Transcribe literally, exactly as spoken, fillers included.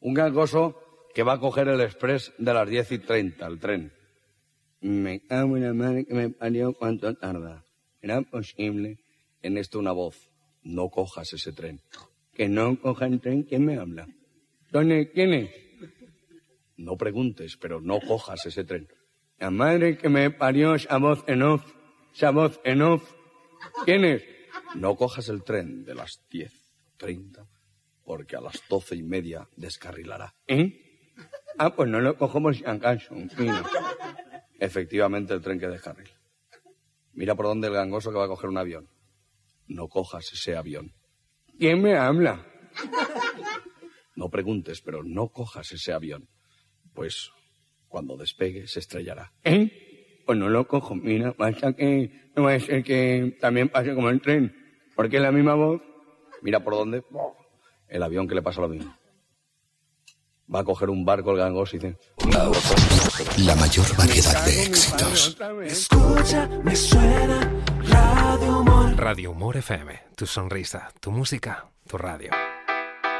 Un gangoso que va a coger el express de las diez y treinta, el tren. Me cago en la madre que me parió, cuánto tarda. ¿Será posible? En esto una voz. No cojas ese tren. Que no coja el tren, ¿quién me habla? ¿Dónde? ¿Quién es? No preguntes, pero no cojas ese tren. La madre que me parió, esa voz en off, esa voz en off. ¿Quién es? No cojas el tren de las diez treinta, porque a las doce y media descarrilará. ¿Eh? Ah, pues no lo cojo por si acaso. Mira. Efectivamente, el tren que descarrila. Mira por dónde el gangoso que va a coger un avión. No cojas ese avión. ¿Quién me habla? No preguntes, pero no cojas ese avión. Pues cuando despegue se estrellará. ¿Eh? Pues no lo cojo. Mira, pasa que no va a ser que también pase como el tren. Porque es la misma voz. Mira por dónde. El avión que le pasa lo mismo. Va a coger un barco el gangoso y dice... La mayor variedad de éxitos. Escucha, me suena Radio Humor. Radio Humor F M. Tu sonrisa, tu música, tu radio.